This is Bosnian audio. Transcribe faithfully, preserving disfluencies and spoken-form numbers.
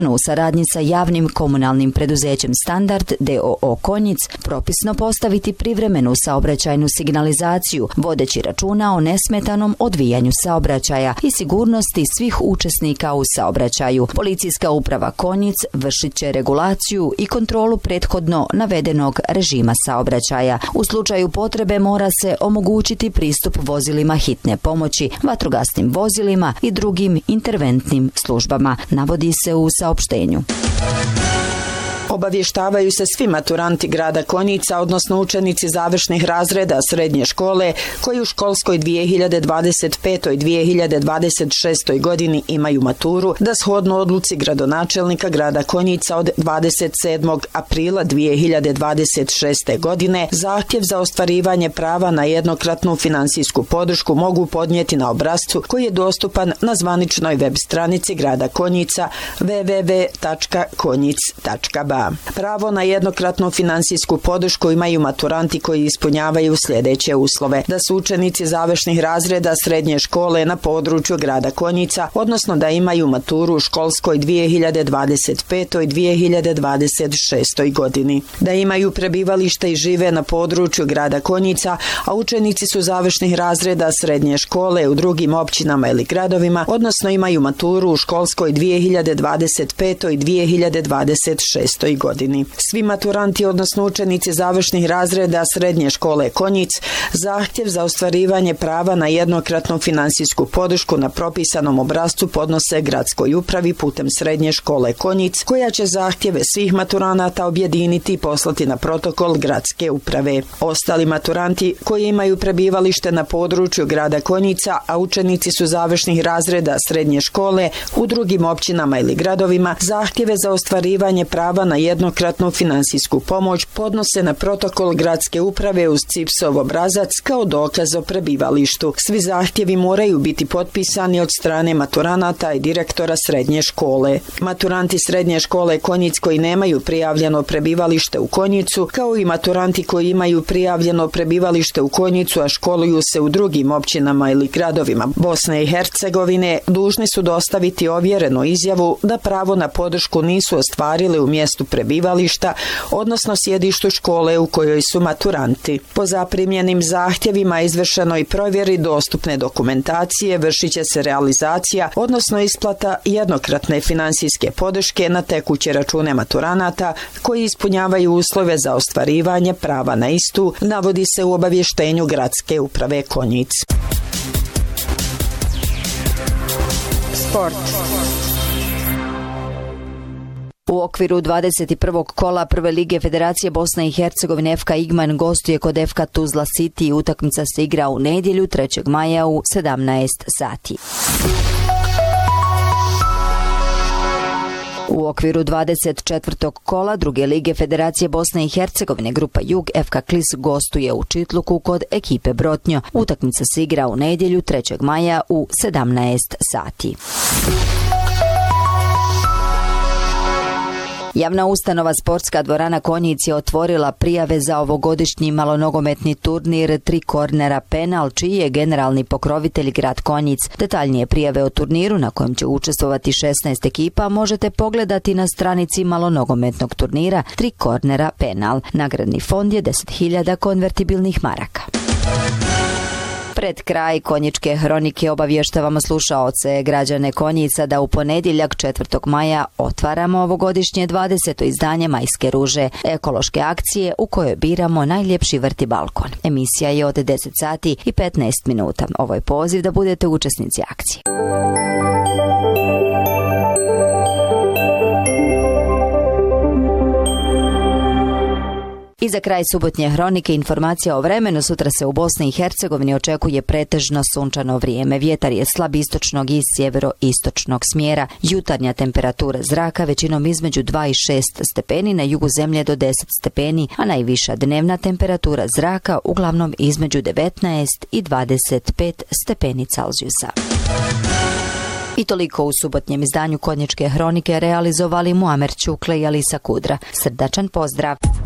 U saradnji sa javnim komunalnim preduzećem Standard d o o Konjic propisno postaviti privremenu saobraćajnu signalizaciju, vodeći računa o nesmetanom odvijanju saobraćaja i sigurnosti svih učesnika u saobraćaju. Policijska uprava Konjic vršit će regulaciju i kontrolu prethodno navedenog režima saobraćaja. U slučaju potrebe mora se omogućiti pristup vozilima hitne pomoći, vatrogasnim vozilima i drugim interventnim službama, navodi se u saopštenju. Obavještavaju se svi maturanti grada Konjica, odnosno učenici završnih razreda srednje škole koji u školskoj dvije hiljade dvadeset pete. dvije hiljade dvadeset šeste. godini imaju maturu, da shodno odluci gradonačelnika grada Konjica od dvadeset sedmog aprila dvije hiljade dvadeset šeste. godine zahtjev za ostvarivanje prava na jednokratnu finansijsku podršku mogu podnijeti na obrascu koji je dostupan na zvaničnoj web stranici grada Konjica w w w tačka konjic tačka b a. Pravo na jednokratnu finansijsku podršku imaju maturanti koji ispunjavaju sljedeće uslove: da su učenici završnih razreda srednje škole na području grada Konjica, odnosno da imaju maturu u školskoj dvije hiljade dvadeset pete. dvije hiljade dvadeset šeste. godini, da imaju prebivalište i žive na području grada Konjica, a učenici su završnih razreda srednje škole u drugim općinama ili gradovima, odnosno imaju maturu u školskoj dvije hiljade dvadeset pete. dvije hiljade dvadeset šeste. godini. Svi maturanti, odnosno učenici završnih razreda srednje škole Konjic, zahtjev za ostvarivanje prava na jednokratnu finansijsku podršku na propisanom obrascu podnose gradskoj upravi putem srednje škole Konjic, koja će zahtjeve svih maturanata objediniti i poslati na protokol gradske uprave. Ostali maturanti koji imaju prebivalište na području grada Konjica, a učenici su završnih razreda srednje škole u drugim općinama ili gradovima, zahtjeve za ostvarivanje prava na jednokratnu finansijsku pomoć podnose na protokol gradske uprave uz C I P S-ov obrazac kao dokaz o prebivalištu. Svi zahtjevi moraju biti potpisani od strane maturanata i direktora srednje škole. Maturanti srednje škole Konjic koji nemaju prijavljeno prebivalište u Konjicu, kao i maturanti koji imaju prijavljeno prebivalište u Konjicu, a školuju se u drugim općinama ili gradovima Bosne i Hercegovine, dužni su dostaviti ovjerenu izjavu da pravo na podršku nisu ostvarili u mjestu prebivališta, odnosno sjedištu škole u kojoj su maturanti. Po zaprimljenim zahtjevima izvršenoj provjeri dostupne dokumentacije vršit će se realizacija, odnosno isplata jednokratne finansijske podrške na tekuće račune maturanata koji ispunjavaju uslove za ostvarivanje prava na istu, navodi se u obavještenju gradske uprave Konjic. Sport. U okviru dvadeset prvog kola Prve lige Federacije Bosne i Hercegovine F K Igman gostuje kod F K Tuzla City i utakmica se igra u nedjelju trećeg maja u sedamnaest sati. U okviru dvadeset četvrtog kola Druge lige Federacije Bosne i Hercegovine Grupa Jug F K Klis gostuje u Čitluku kod ekipe Brotnjo. Utakmica se igra u nedjelju trećeg maja u sedamnaest sati. Javna ustanova Sportska dvorana Konjic je otvorila prijave za ovogodišnji malonogometni turnir Tri kornera penal, čiji je generalni pokrovitelj grad Konjic. Detaljnije prijave o turniru na kojem će učestvovati šesnaest ekipa možete pogledati na stranici malonogometnog turnira Tri kornera penal. Nagradni fond je deset hiljada konvertibilnih maraka. Pred kraj Konjičke hronike obavještavamo slušaoce građane Konjica da u ponedjeljak četvrtog maja otvaramo ovogodišnje dvadeseto izdanje Majske ruže, ekološke akcije u kojoj biramo najljepši vrt i balkon. Emisija je od deset sati i petnaest minuta. Ovo je poziv da budete učesnici akcije. I za kraj subotnje hronike informacija o vremenu. Sutra se u Bosni i Hercegovini očekuje pretežno sunčano vrijeme. Vjetar je slab istočnog i sjeveroistočnog smjera. Jutarnja temperatura zraka većinom između dva i šest stepeni, na jugu zemlje do deset stepeni, a najviša dnevna temperatura zraka uglavnom između devetnaest i dvadeset pet stepeni Celzijusa. I toliko u subotnjem izdanju Konjičke hronike realizovali Muamer Ćukle i Alisa Kudra. Srdačan pozdrav!